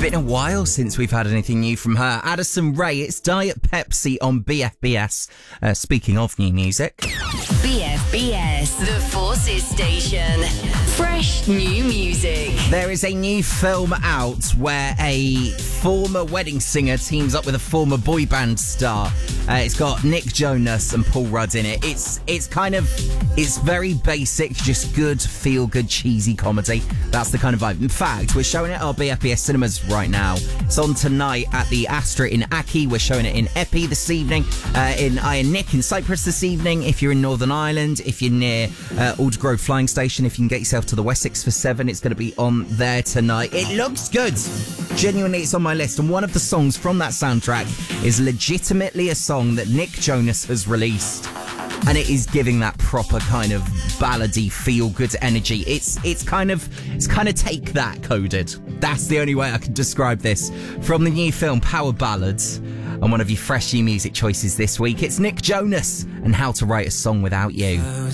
been a while since we've had anything new from her. Addison Rae, it's Diet Pepsi on BFBS. Speaking of new music. BFBS, the Forces Station. Fresh new music. There is a new film out where a former wedding singer teams up with a former boy band star. It's got Nick Jonas and Paul Rudd in it. It's very basic, just good, feel-good, cheesy comedy. That's the kind of vibe. In fact, we're showing it at our BFBS cinemas right now. It's on tonight at the Astra in Aki. We're showing it in Epi this evening, in Iron Nick in Cyprus this evening. If you're in Northern Ireland, if you're near Aldergrove Flying Station, if you can get yourself to the Wessex for 7, it's going to be on there tonight. It looks good. Genuinely, it's on my list. And one of the songs from that soundtrack is legitimately a song that Nick Jonas has released. And it is giving that proper kind of ballady, feel-good energy. It's kind of Take That coded. That's the only way I can describe this. From the new film Power Ballads, and one of your fresh new music choices this week, it's Nick Jonas and How to Write a Song Without You.